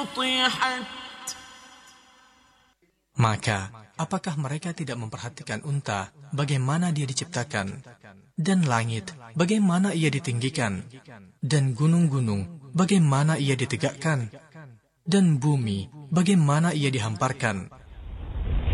Maka, apakah mereka tidak memperhatikan unta, bagaimana dia diciptakan, dan langit, bagaimana ia ditinggikan, dan gunung-gunung, bagaimana ia ditegakkan, dan bumi, bagaimana ia dihamparkan.